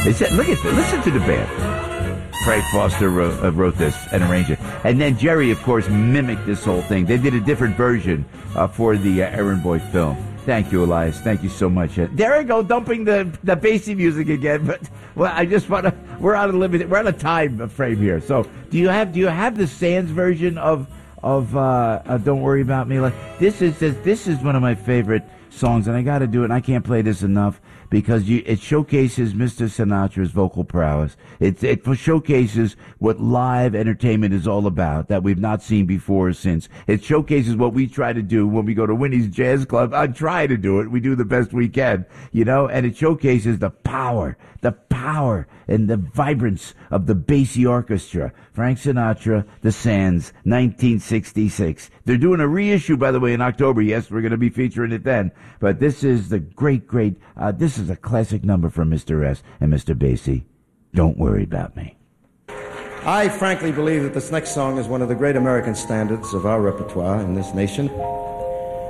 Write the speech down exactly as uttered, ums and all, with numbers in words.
They said, look at, listen to the band. Frank Foster wrote, uh, wrote this and arranged it. And then Jerry, of course, mimicked this whole thing. They did a different version uh, for the uh, Errand Boy film. Thank you, Elias. Thank you so much. Uh, there I go, dumping the the bassy music again. But well, I just want to. We're out of limited. We're out of time frame here. So, do you have do you have the Sands version of of uh, uh, "Don't Worry About Me"? Like this is this, this is one of my favorite songs, and I got to do it. And I can't play this enough because you, it showcases Mister Sinatra's vocal prowess. It it showcases what live entertainment is all about that we've not seen before or since. It showcases what we try to do when we go to Winnie's Jazz Club. I try to do it. We do the best we can, you know, and it showcases the power, the power and the vibrance of the Basie Orchestra. Frank Sinatra, The Sands, nineteen sixty-six. They're doing a reissue, by the way, in October. Yes, we're going to be featuring it then. But this is the great, great, uh, this is a classic number from Mister S and Mister Basie. Don't Worry About Me. I frankly believe that this next song is one of the great American standards of our repertoire in this nation.